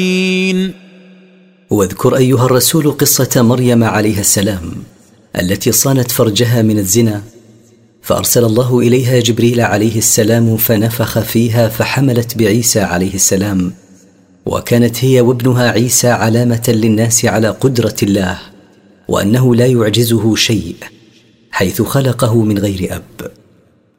واذكر أيها الرسول قصة مريم عليها السلام التي صانت فرجها من الزنا، فأرسل الله إليها جبريل عليه السلام فنفخ فيها فحملت بعيسى عليه السلام، وكانت هي وابنها عيسى علامة للناس على قدرة الله وأنه لا يعجزه شيء حيث خلقه من غير أب.